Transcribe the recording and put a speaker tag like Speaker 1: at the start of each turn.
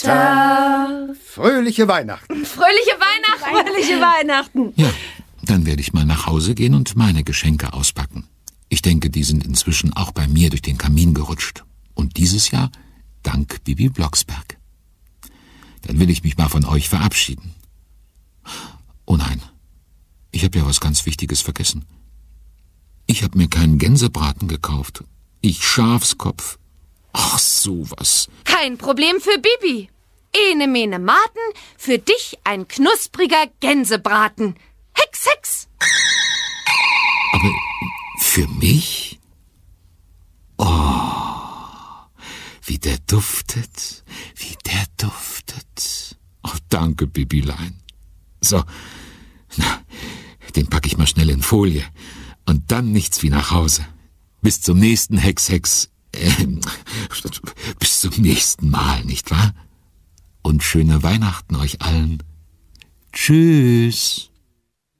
Speaker 1: Ta.
Speaker 2: Fröhliche Weihnachten.
Speaker 1: Fröhliche Weihnachten.
Speaker 3: Fröhliche Weihnachten.
Speaker 4: Ja, dann werde ich mal nach Hause gehen und meine Geschenke auspacken. Ich denke, die sind inzwischen auch bei mir durch den Kamin gerutscht. Und dieses Jahr dank Bibi Blocksberg. Dann will ich mich mal von euch verabschieden. Oh nein, ich habe ja was ganz Wichtiges vergessen. Ich habe mir keinen Gänsebraten gekauft. Ich Schafskopf. Ach, sowas.
Speaker 1: Kein Problem für Bibi. Ene mene Maten, für dich ein knuspriger Gänsebraten. Hex, Hex.
Speaker 4: Aber für mich? Oh, wie der duftet, wie der duftet. Oh, danke, Bibilein. So, na, den packe ich mal schnell in Folie. Und dann nichts wie nach Hause. Bis zum nächsten Hex, Hex. Bis zum nächsten Mal, nicht wahr? Und schöne Weihnachten euch allen. Tschüss.